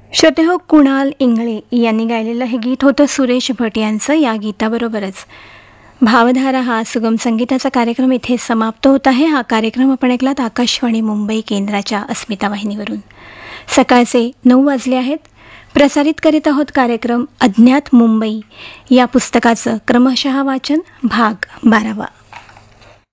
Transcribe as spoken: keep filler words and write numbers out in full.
श्रोतेहो, कुणाल इंगळे यांनी गायलेलं हे गीत होतं सुरेश भट यांचं. या गीताबरोबरच भावधारा हा सुगम संगीताचा कार्यक्रम इथे समाप्त होत आहे. हा कार्यक्रम आपण ऐकलात आकाशवाणी मुंबई केंद्राच्या अस्मिता वाहिनीवरून. सकाळचे नऊ वाजले आहेत. प्रसारित करीत आहोत कार्यक्रम अज्ञात मुंबई या पुस्तकाचं क्रमशः वाचन भाग बारावा.